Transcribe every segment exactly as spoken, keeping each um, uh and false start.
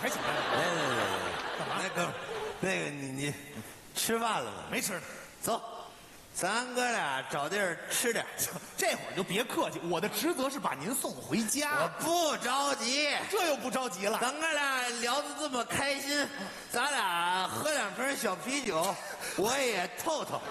还请来了。 来来来来， 干嘛？ 那哥们儿，那个你你吃饭了吗？ 没吃呢。 走，咱哥俩找地儿吃点。 这会儿就别客气，我的职责是把您送回家。 我不着急， 这又不着急了。 咱哥俩聊得这么开心，咱俩喝两瓶小啤酒，我也透透。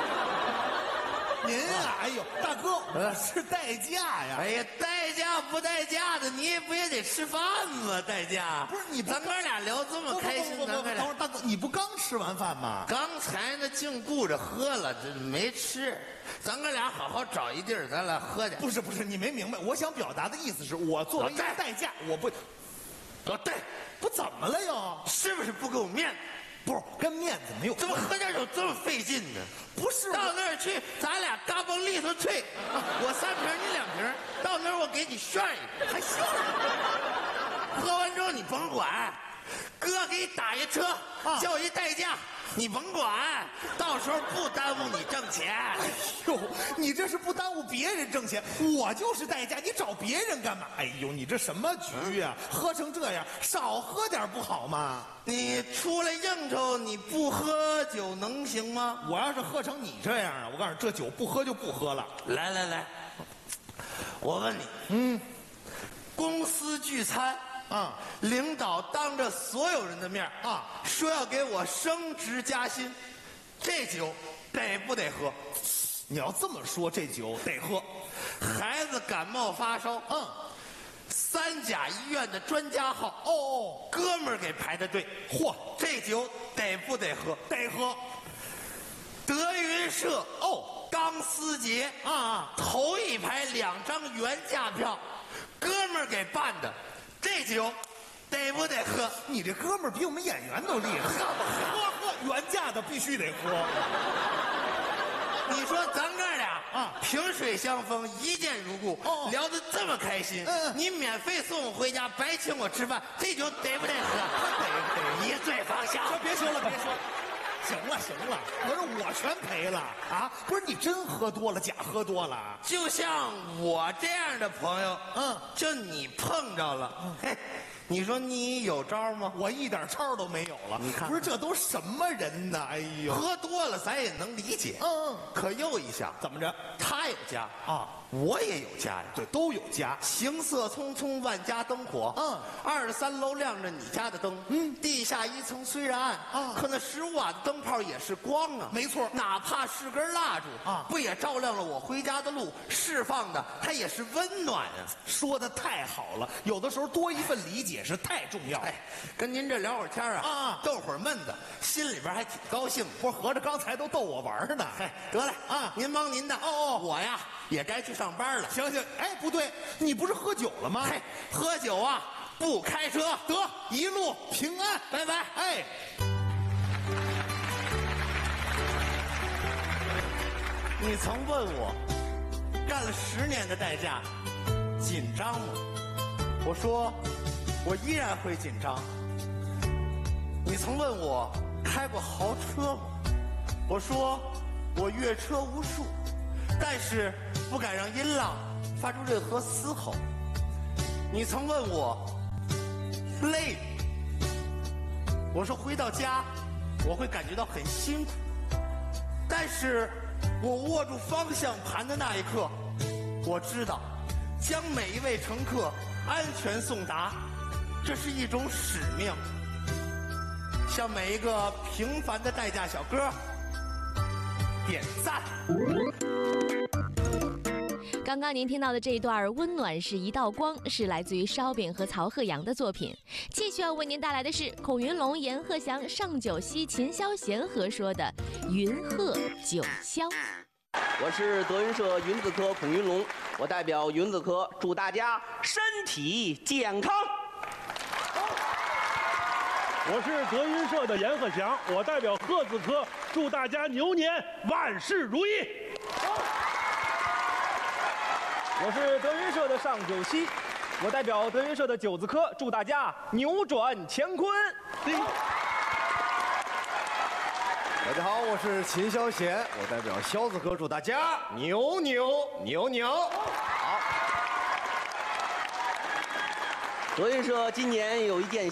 您啊，哎呦，大哥，我是代驾呀。 哎呀，代驾不代驾的，你不也得吃饭吗？代驾不是你不咱哥俩聊这么开心，咱哥等会俩儿大哥，你不刚吃完饭吗？ 刚才呢净顾着喝了，这没吃。咱哥俩好好找一地儿，咱俩喝点。 不是不是，你没明白，我想表达的意思是我作为一个老戴代驾，我不， 老戴， 不怎么了又？ 是不是不给我面子？ 不是跟面子没有关系。 怎么喝点酒这么费劲呢？ 不是到那儿去，咱俩嘎嘣利索脆，我三瓶你两瓶，到那儿我给你炫一个， 还炫？ 喝完之后你甭管，哥给你打一车， 啊叫一代驾，你甭管，到时候不耽误你挣钱。 哟，你这是不耽误别人挣钱，我就是代驾，你找别人干嘛？哎呦，你这什么局呀、啊？喝成这样，少喝点不好吗？ 你出来应酬，你不喝酒能行吗？ 我要是喝成你这样啊，我告诉你，这酒不喝就不喝了。 来来来，我问你， 嗯， 公司聚餐。 啊， 领导当着所有人的面啊， 说要给我升职加薪，这酒得不得喝？ 你要这么说，这酒得喝。 孩子感冒发烧， 嗯， 三甲医院的专家号， 哦哦， 哥们儿给排的队。 嚯， 这酒得不得喝？ 得喝。 德云社哦，钢丝节啊啊， 头一排两张原价票，哥们儿给办的。这酒得不得喝？ 你这哥们儿比我们演员都厉害，喝喝喝，原价的必须得喝。 你说咱哥俩啊， 萍水相逢，一见如故， 哦聊得这么开心， 嗯你免费送我回家，白请我吃饭，这酒得不得喝？ 得得， 一醉方休。 这别说了，别说了。行了行了，合着我全赔了啊！不是你真喝多了，假喝多了。 就像我这样的朋友， 嗯， 就你碰着了，嘿，你说你有招吗？ 我一点招都没有了。 你看不是这都什么人呢？哎呦， 喝多了咱也能理解， 嗯嗯， 可又一想， 怎么着？ 他有家啊， 我也有家呀。 对，都有家。 行色匆匆，万家灯火。 嗯， 二十三楼亮着你家的灯。 嗯， 地下一层虽然暗， 啊可那十五瓦的灯泡也是光啊。 没错， 哪怕是根蜡烛啊， 不也照亮了我回家的路？释放的它也是温暖啊。 说的太好了，有的时候多一份理解是太重要。 哎，跟您这聊会儿天啊， 啊逗会儿闷子，心里边还挺高兴。 不是合着刚才都逗我玩呢。 哎，得嘞啊您忙您的。 哦哦我呀也该去上班了。 行行，哎，不对，你不是喝酒了吗？ 嘿，喝酒啊不开车。 得一路平安， 拜拜。 哎。 你曾问我，干了十年的代驾，紧张吗？我说，我依然会紧张。你曾问我开过豪车吗？我说，我越车无数，但是不敢让音浪发出任何嘶吼。你曾问我累吗？我说回到家我会感觉到很辛苦，但是我握住方向盘的那一刻，我知道将每一位乘客安全送达，这是一种使命。向每一个平凡的代驾小哥点赞。 刚刚您听到的这一段《温暖是一道光》是来自于烧饼和曹鹤阳的作品。继续要为您带来的是孔云龙、阎鹤祥、尚九熙、秦霄贤合说的《云鹤九霄》。 我是德云社云字科孔云龙，我代表云字科祝大家身体健康。 我是德云社的阎鹤祥，我代表鹤字科祝大家牛年万事如意。 我是德云社的尚九熙，我代表德云社的九字科祝大家扭转乾坤。 大家好，我是秦霄贤，我代表霄字科祝大家牛牛牛牛。好， 德云社今年有一件